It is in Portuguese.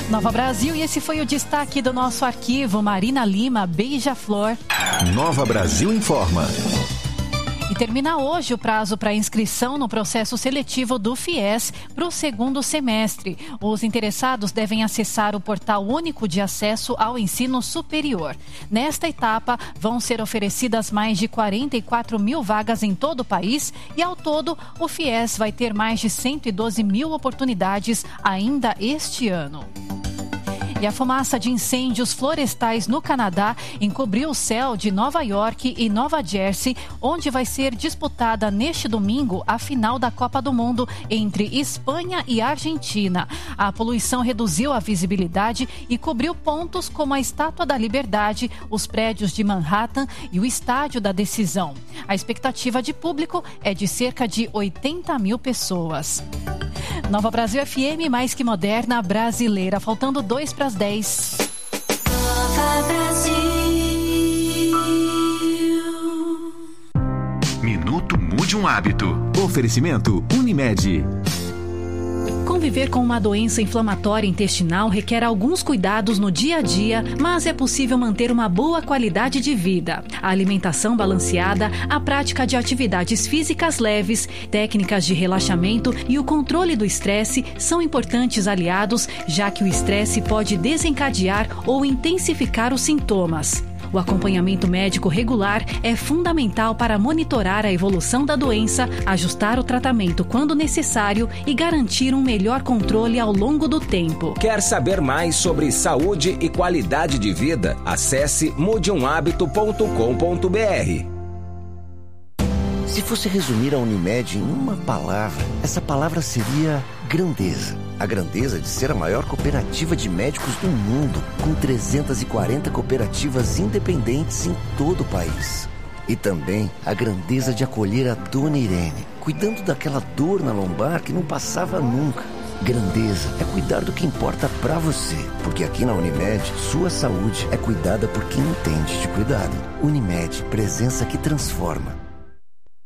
Nova Brasil, e esse foi o destaque do nosso arquivo. Marina Lima, Beija-Flor. Nova Brasil informa. E termina hoje o prazo para inscrição no processo seletivo do FIES para o segundo semestre. Os interessados devem acessar o portal único de acesso ao ensino superior. Nesta etapa, vão ser oferecidas mais de 44 mil vagas em todo o país e, ao todo, o FIES vai ter mais de 112 mil oportunidades ainda este ano. E a fumaça de incêndios florestais no Canadá encobriu o céu de Nova York e Nova Jersey, onde vai ser disputada neste domingo a final da Copa do Mundo entre Espanha e Argentina. A poluição reduziu a visibilidade e cobriu pontos como a Estátua da Liberdade, os prédios de Manhattan e o Estádio da Decisão. A expectativa de público é de cerca de 80 mil pessoas. Nova Brasil FM, mais que moderna, brasileira. Faltando 2 para as 10. Nova Brasil. Minuto Mude um Hábito. Oferecimento Unimed. Conviver com uma doença inflamatória intestinal requer alguns cuidados no dia a dia, mas é possível manter uma boa qualidade de vida. A alimentação balanceada, a prática de atividades físicas leves, técnicas de relaxamento e o controle do estresse são importantes aliados, já que o estresse pode desencadear ou intensificar os sintomas. O acompanhamento médico regular é fundamental para monitorar a evolução da doença, ajustar o tratamento quando necessário e garantir um melhor controle ao longo do tempo. Quer saber mais sobre saúde e qualidade de vida? Acesse mudeumhabito.com.br. Se fosse resumir a Unimed em uma palavra, essa palavra seria grandeza. A grandeza de ser a maior cooperativa de médicos do mundo, com 340 cooperativas independentes em todo o país. E também a grandeza de acolher a Dona Irene, cuidando daquela dor na lombar que não passava nunca. Grandeza é cuidar do que importa pra você, porque aqui na Unimed, sua saúde é cuidada por quem entende de cuidado. Unimed, presença que transforma.